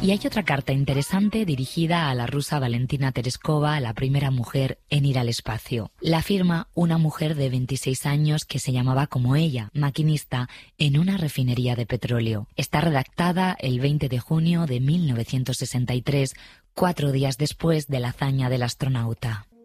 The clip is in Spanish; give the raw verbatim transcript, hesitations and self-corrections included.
Y hay otra carta interesante dirigida a la rusa Valentina Tereskova, la primera mujer en ir al espacio. La firma una mujer de veintiséis años que se llamaba como ella, maquinista en una refinería de petróleo. Está redactada el veinte de junio de mil novecientos sesenta y tres, cuatro días después de la hazaña del astronauta.